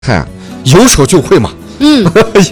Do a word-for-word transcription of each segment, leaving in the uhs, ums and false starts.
嗨，有手就会嘛。 嗯，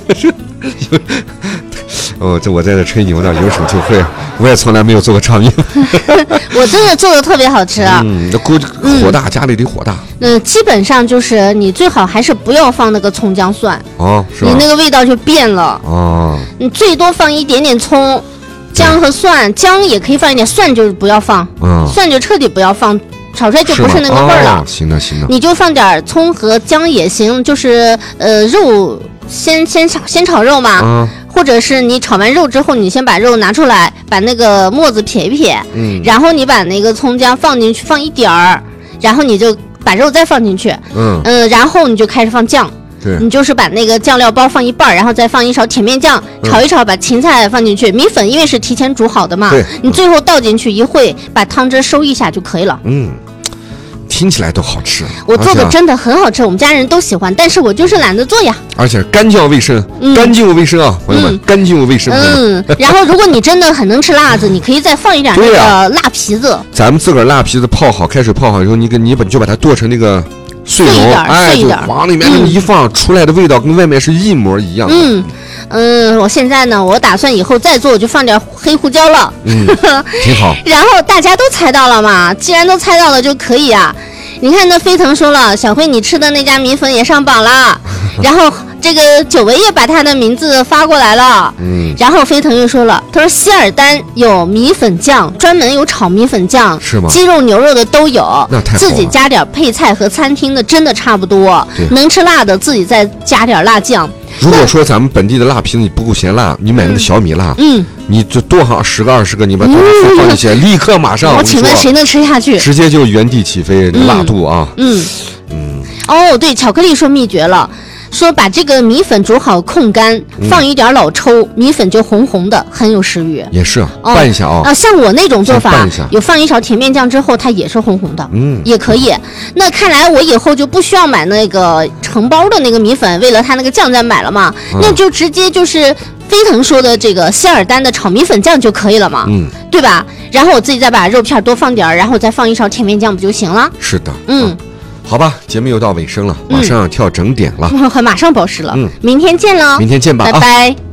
哦，这我在这吹牛呢，有手就会。我也从来没有做过炒米粉。 我真的做的特别好吃啊。 嗯，那锅火大，家里得火大。 嗯，基本上就是你最好还是不要放那个葱姜蒜。 哦，是吧？ 你那个味道就变了。 哦。 你最多放一点点葱、姜和蒜，姜也可以放一点，蒜就不要放。嗯。蒜就彻底不要放。炒出来就不是那个味儿了。 哦，行的行的。 你就放点葱和姜也行，就是呃肉先先炒先炒肉嘛，嗯、或者是你炒完肉之后，你先把肉拿出来，把那个沫子撇一撇，嗯，然后你把那个葱姜放进去，放一点儿，然后你就把肉再放进去，嗯嗯、呃，然后你就开始放酱。 对， 你就是把那个酱料包放一半，然后再放一勺甜面酱，炒一炒，把芹菜放进去。米粉因为是提前煮好的嘛，你最后倒进去一烩，把汤汁收一下就可以了。 嗯，听起来都好吃。 我做的真的很好吃，我们家人都喜欢，但是我就是懒得做呀。 而且干净卫生，嗯、干净又卫生啊，朋友们，嗯、干净又卫生。 嗯，然后如果你真的很能吃辣子，你可以再放一点那个辣皮子。 啊、咱们自个儿辣皮子泡好，开水泡好以后，你给你把就把它剁成那个。碎蓉， 哎，就往里面这么一放，嗯、出来的味道跟外面是一模一样的。 嗯嗯，我现在呢，我打算以后再做，我就放点黑胡椒了。 嗯，挺好。 然后大家都猜到了嘛？既然都猜到了就可以啊。你看那飞腾说了，小辉你吃的那家米粉也上榜了，然后这个久违也把他的名字发过来了。嗯，然后飞腾又说了，他说希尔丹有米粉酱，专门有炒米粉酱， 是吗？ 鸡肉牛肉的都有， 那太好了。 自己加点配菜和餐厅的真的差不多，能吃辣的自己再加点辣酱。 如果说咱们本地的辣皮子你不够嫌辣，你买那个小米辣，嗯，你就多上十个二十个，你把它放进去，立刻马上。 我请问谁能吃下去？ 直接就原地起飞，这个辣度啊。 嗯嗯。哦，对，巧克力说秘诀了。说把这个米粉煮好控干，放一点老抽，嗯、米粉就红红的，很有食欲。 也是，哦、拌一下啊、哦。 啊，像我那种做法，有放一勺甜面酱之后，它也是红红的，嗯，也可以。那看来我以后就不需要买那个成包的那个米粉，为了它那个酱再买了嘛，嗯、那就直接就是飞腾说的这个希尔丹的炒米粉酱就可以了嘛，嗯，对吧？然后我自己再把肉片多放点，然后再放一勺甜面酱不就行了？ 是的， 嗯。 好吧，节目又到尾声了，马上要跳整点了， 嗯、马上报时了，嗯，明天见喽， 明天见吧， 拜拜。 啊